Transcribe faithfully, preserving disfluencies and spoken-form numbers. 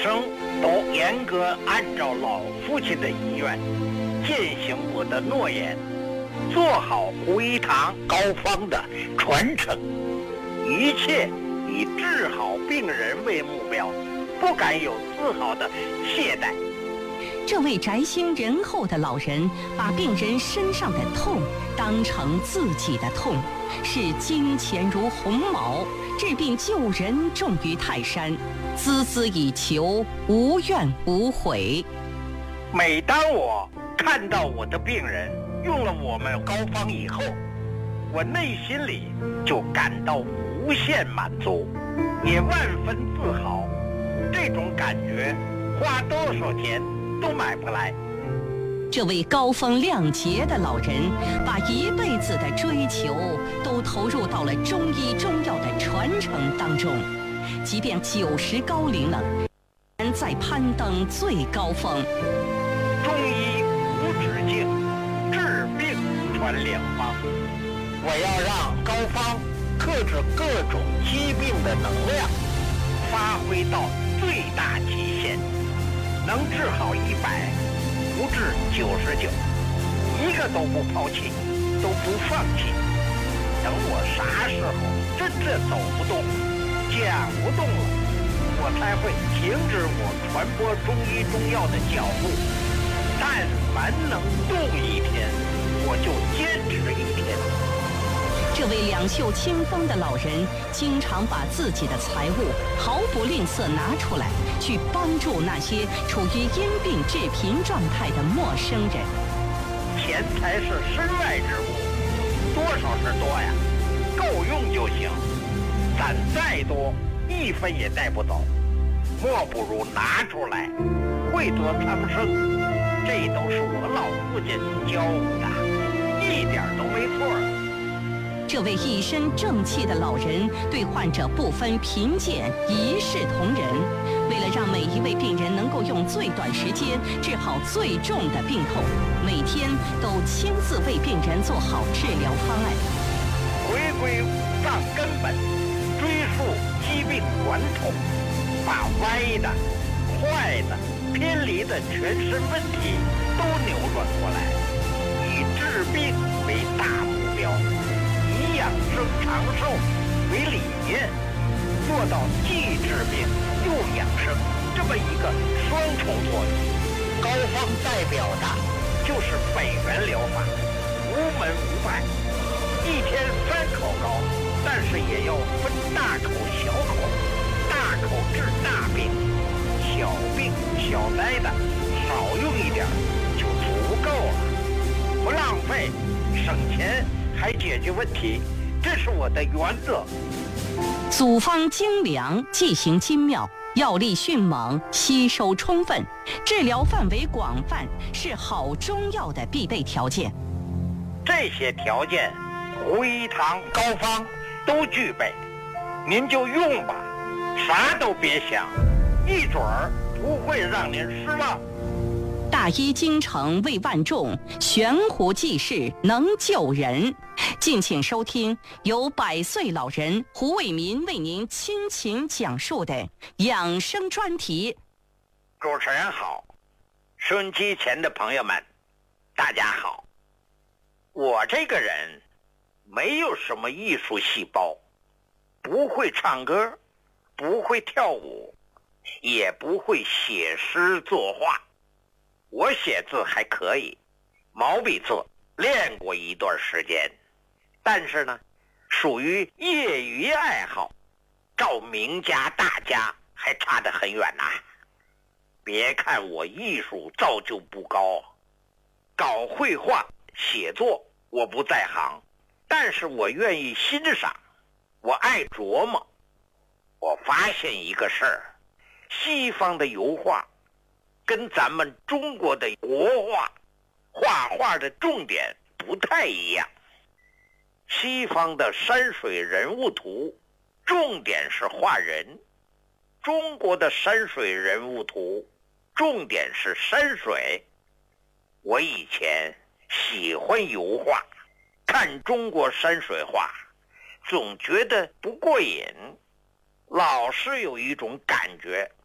生都严格按照老父亲的遗愿，践行我的诺言，做好胡一堂膏方的传承，一切以治好病人为目标，不敢有丝毫的懈怠。 这位宅心仁厚的老人，把病人身上的痛当成自己的痛，视金钱如鸿毛，治病救人重于泰山，孜孜以求，无怨无悔。 每当我看到我的病人用了我们膏方以后，我内心里就感到无限满足，也万分自豪。这种感觉花多少钱都买不来。 这位高风亮节的老人，把一辈子的追求都投入到了中医中药的传承当中，即便九十高龄了，仍在攀登最高峰。 中医无止境，治病传良方。我要让膏方克制各种疾病的能量发挥到最大极限，能治好一百，不治九十九，一个都不抛弃，都不放弃。等我啥时候真正走不动、讲不动了，我才会停止我传播中医中药的脚步。但凡能动一天，我就坚持一天。 这位两袖清风的老人，经常把自己的财物毫不吝啬拿出来，去帮助那些处于因病致贫状态的陌生人。 钱财是身外之物，多少是多呀，够用就行。攒再多，一分也带不走，莫不如拿出来，惠泽苍生。这都是我老父亲教我的，一点都没错。 这位一身正气的老人对患者不分贫贱，一视同仁。为了让每一位病人能够用最短时间治好最重的病痛，每天都亲自为病人做好治疗方案。 回归藏根本，追溯疾病源头，把歪的、坏的、偏离的全身问题都扭转过来，以治病为大目标，以养生长寿为理念，做到既治病又养生这么一个双重作用。膏方代表的就是北元疗法，无门无派，一天三口膏，但是也要分大口小口，大口治大病，小病小灾的少用一点就足够了，不浪费，省钱还解决问题，这是我的原则。 组方精良，剂型精妙，药力迅猛，吸收充分，治疗范围广泛，是好中药的必备条件。 这些条件，胡一堂膏方都具备，您就用吧，啥都别想，一准儿不会让您失望。 大医精诚为万众，悬壶济世能救人。敬请收听由百岁老人胡伟民为您倾情讲述的养生专题。 主持人好，收音机前的朋友们，大家好。我这个人没有什么艺术细胞，不会唱歌，不会跳舞，也不会写诗作画。我写字还可以，毛笔字练过一段时间，但是呢，属于业余爱好，照名家大家还差得很远呐、啊。别看我艺术造就不高，搞绘画写作我不在行，但是我愿意欣赏，我爱琢磨。我发现一个事儿，西方的油画跟咱们中国的国画画画的重点不太一样。西方的山水人物图重点是画人，中国的山水人物图重点是山水。我以前喜欢油画，看中国山水画总觉得不过瘾，老是有一种感觉，